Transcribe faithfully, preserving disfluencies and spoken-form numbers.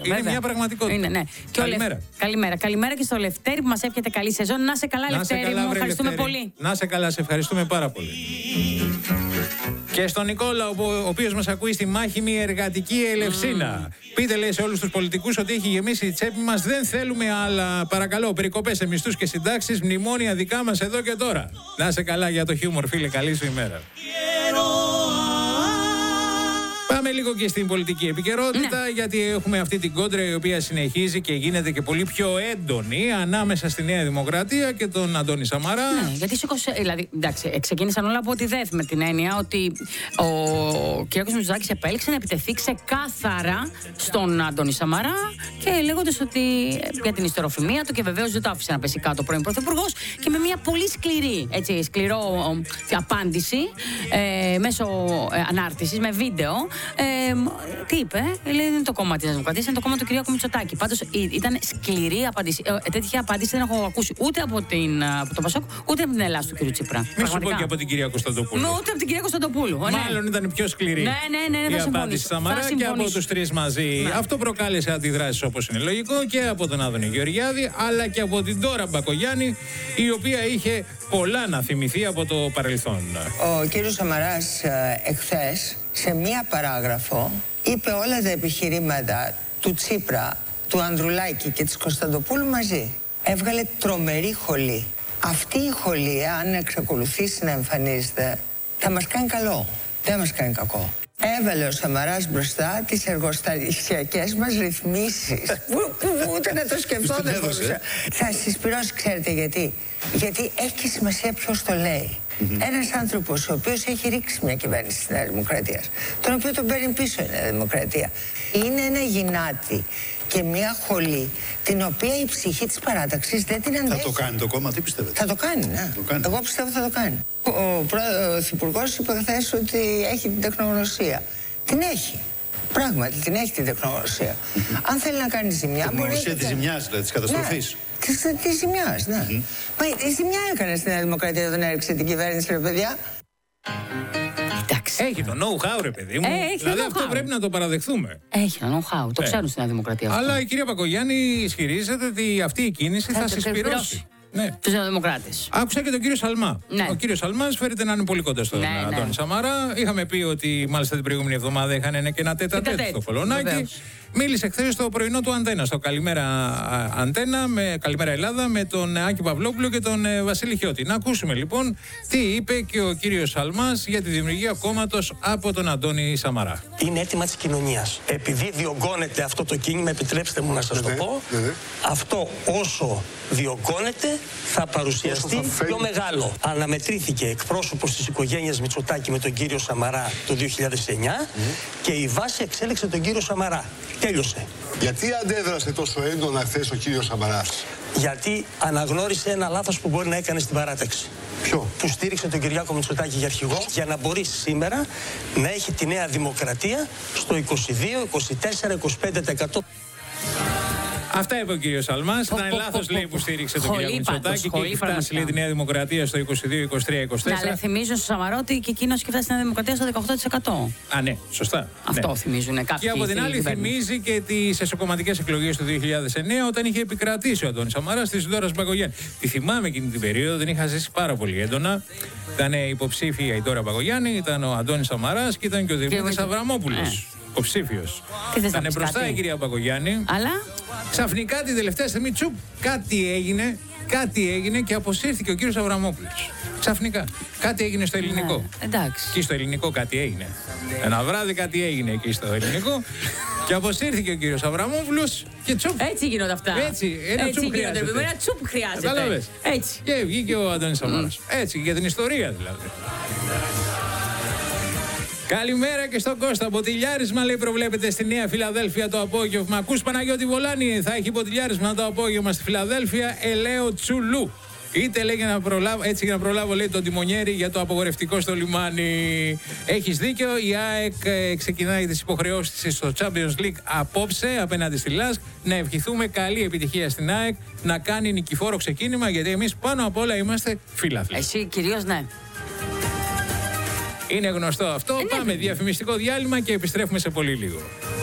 Είναι βέβαια. μια πραγματικότητα. Είναι, ναι. Καλημέρα. Λευ... Καλημέρα. Καλημέρα και στο Λευτέρη που μας εύχεται καλή σεζόν. Να σε καλά, Να Λευτέρη. σε καλά, μου. βρε, Ευχαριστούμε Λευτέρη. πολύ. Να σε καλά, σε ευχαριστούμε πάρα πολύ. Και στον Νικόλα, ο οποίος μας ακούει στη μάχημη εργατική Ελευσίνα. Mm. Πείτε, λέει, σε όλους τους πολιτικούς ότι έχει γεμίσει η τσέπη μας. Δεν θέλουμε άλλα. Παρακαλώ, περικοπές σε μισθούς και συντάξεις. Μνημόνια δικά μας εδώ και τώρα. Να σε καλά για το χιούμορ, φίλε. Καλή σου ημέρα. Πάμε λίγο και στην πολιτική επικαιρότητα, ναι. γιατί έχουμε αυτή την κόντρα η οποία συνεχίζει και γίνεται και πολύ πιο έντονη ανάμεσα στη Νέα Δημοκρατία και τον Αντώνη Σαμαρά. Ναι, γιατί σήκωσε, δηλαδή, εντάξει, ξεκίνησαν όλα από τη ΔΕΘ με την έννοια ότι ο κ. Μητσοτάκης επέλεξε να επιτεθεί ξεκάθαρα στον Αντώνη Σαμαρά και λέγοντας ότι για την ιστεροφημία του και βεβαίως δεν το άφησε να πέσει κάτω ο πρώην Πρωθυπουργός και με μια πολύ σκληρή, έτσι, σκληρό ε, απάντηση ε, μέσω ε, ανάρτησης με βίντεο. Ε, τι είπε, λέει, δεν είναι το κόμμα της Δημοκρατίας, είναι το κόμμα του κ. Μητσοτάκη. Πάντως ήταν σκληρή απάντηση. Ε, τέτοια απάντηση δεν έχω ακούσει ούτε από, την, από το Πασόκ, ούτε από την Ελλάδα του κ. Τσίπρα. Μην σου πω και από την κυρία Κωνσταντοπούλου. Ναι, ούτε από την κυρία Κωνσταντοπούλου. Μάλλον ήταν πιο σκληρή. Ναι, ναι, ναι, ναι, η απάντηση Σαμαρά και από τους τρεις μαζί. Ναι. Αυτό προκάλεσε αντιδράσεις όπως είναι λογικό και από τον Άδωνη Γεωργιάδη, αλλά και από την Ντόρα Μπακογιάννη, η οποία είχε πολλά να θυμηθεί από το παρελθόν. Ο κύριος Σαμαράς εχθές σε μία παράγραφο είπε όλα τα επιχειρήματα του Τσίπρα, του Ανδρουλάκη και της Κωνσταντοπούλου μαζί. Έβγαλε τρομερή χολή. Αυτή η χολή, αν εξακολουθήσει να εμφανίζεται, θα μας κάνει καλό. Δεν μας κάνει κακό. Έβαλε ο Σαμαράς μπροστά τις εργοστασιακές μας ρυθμίσεις. που, που ούτε να το σκεφτώ δεν μπορούσα. Θα συσπυρώσει, ξέρετε γιατί. Γιατί έχει και σημασία ποιος το λέει. Mm-hmm. Ένας άνθρωπος ο οποίος έχει ρίξει μια κυβέρνηση της Νέας Δημοκρατίας, τον οποίο τον παίρνει πίσω η Νέα Δημοκρατία, είναι ένα γυνάτι και μια χολή την οποία η ψυχή της παράταξης δεν την αντέχει. Θα το κάνει το κόμμα, τι πιστεύετε? Θα το κάνει, ναι. Το κάνει. Εγώ πιστεύω θα το κάνει. Ο Πρωθυπουργός είπε χθες ότι έχει την τεχνογνωσία. Την έχει. Πράγματι, την έχει την τεχνογνωσία. Mm-hmm. Αν θέλει να κάνει ζημιά, μπορεί. Τεχνογνωσία της ζημιάς, δηλαδή της καταστροφής. Ναι, της, της ζημιάς, ναι. Mm-hmm. Μα η ζημιά έκανε στην Νέα Δημοκρατία όταν έριξε την κυβέρνηση, ρε παιδιά. Έχει το know-how, ρε παιδί μου. Ε, δηλαδή αυτό πρέπει να το παραδεχθούμε. Έχει το know-how, το ε. ξέρουν στην Νέα Δημοκρατία αυτό. Αλλά η κυρία Μπακογιάννη ισχυρίζεται ότι αυτή η κίνηση θα, θα συσπυρώσει. Ναι. Τους νεοδημοκράτες. Άκουσα και τον κύριο Σαλμά. Ναι. Ο κύριος Σαλμάς φέρεται να είναι πολύ κοντά στον ναι, Αντώνη ναι. Σαμαρά. Είχαμε πει ότι μάλιστα την προηγούμενη εβδομάδα είχαν ένα και ένα τέτα τέτα στο Κολονάκι. Μίλησε χθες στο πρωινό του Αντένα, στο Καλημέρα Αντένα, με Καλημέρα Ελλάδα, με τον Άκη Παυλόπουλο και τον ε, Βασίλη Χιώτη. Να ακούσουμε λοιπόν τι είπε και ο κύριος Σαλμάς για τη δημιουργία κόμματος από τον Αντώνη Σαμαρά. Είναι αίτημα της κοινωνίας. Επειδή διωγγώνεται αυτό το κίνημα, επιτρέψτε μου να σας Βεβαίως, το πω, βεβαίως. αυτό όσο διωγγώνεται θα παρουσιαστεί θα πιο μεγάλο. Αναμετρήθηκε εκπρόσωπος της οικογένειας Μητσοτάκη με τον κύριο Σαμαρά το δύο χιλιάδες εννιά mm. και η βάση εξέλεξε τον κύριο Σαμαρά. Τέλειωσε. Γιατί αντέδρασε τόσο έντονα χθες ο κύριος Σαμαράς? Γιατί αναγνώρισε ένα λάθος που μπορεί να έκανε στην παράταξη. Ποιο? Που στήριξε τον Κυριάκο Μητσοτάκη για αρχηγό για να μπορεί σήμερα να έχει τη Νέα Δημοκρατία στο είκοσι δύο, είκοσι τέσσερα, είκοσι πέντε τοις εκατό. Αυτά είπε ο κύριος Σαλμάς. Ήταν λάθος, λέει, που στήριξε τον κύριο Μητσοτάκη και έχει φτάσει, λέει, τη Νέα Δημοκρατία στο είκοσι δύο, είκοσι τρία, είκοσι τέσσερα. Ναι, αλλά θυμίζουν στο Σαμαρά ότι και εκείνος έχει φτάσει στη Νέα Δημοκρατία στο δεκαοκτώ τοις εκατό. Α, ναι, σωστά. Αυτό ναι. θυμίζουν κάποιοι. Και από την άλλη, θυμίζει και τις εσωκομματικές εκλογές του δύο χιλιάδες εννέα, όταν είχε επικρατήσει ο Αντώνης Σαμαράς της Ντόρας Μπακογιάννη. Τη θυμάμαι εκείνη την περίοδο, την είχα ζήσει πάρα πολύ έντονα. Ήταν υποψήφια η Ντόρα Μπακογιάννη, ήταν ο Αντώνης Σαμαράς και ήταν και ο Δημήτρης Αβραμόπουλος. Υποψήφιος. Ήταν μπροστά κάτι. Η κυρία Μπακογιάννη. Αλλά ξαφνικά την τελευταία στιγμή, τσουπ, κάτι έγινε, κάτι έγινε και αποσύρθηκε ο κύριος Αβραμόπουλος. Ξαφνικά. Κάτι έγινε στο ελληνικό. Ναι, εντάξει. Και στο ελληνικό κάτι έγινε. Ένα βράδυ κάτι έγινε εκεί στο ελληνικό. Και αποσύρθηκε ο κύριος Αβραμόπουλος και τσουπ. Έτσι γίνονται αυτά. Έτσι, ένα Έτσι τσουπ γίνονται. χρειάζεται. Ένα τσουπ χρειάζεται. Κατάλαβες. Έτσι. Και βγήκε ο Αντώνης Σαμαράς. Mm. Έτσι, για την ιστορία δηλαδή. Καλημέρα και στον Κώστα. Μποτιλιάρισμα, λέει, προβλέπεται στη Νέα Φιλαδέλφια το απόγευμα. Ακούς, Παναγιώτη Βολάνη, θα έχει μποτιλιάρισμα το απόγευμα στη Φιλαδέλφια. Ελαίο Τσουλού. Είτε, λέει, για να προλάβω, έτσι για να προλάβω, λέει, τον τιμονιέρη για το απογορευτικό στο λιμάνι. Έχεις δίκιο, η ΑΕΚ ξεκινάει τις υποχρεώσεις της στο Champions League απόψε απέναντι στη ΛΑΣΚ. Να ευχηθούμε καλή επιτυχία στην ΑΕΚ, να κάνει νικηφόρο ξεκίνημα, γιατί εμείς πάνω απ' όλα είμαστε φίλαθλοι. Εσύ κυρίως, ναι. Είναι γνωστό αυτό. Ε, ναι. Πάμε διαφημιστικό διάλειμμα και επιστρέφουμε σε πολύ λίγο.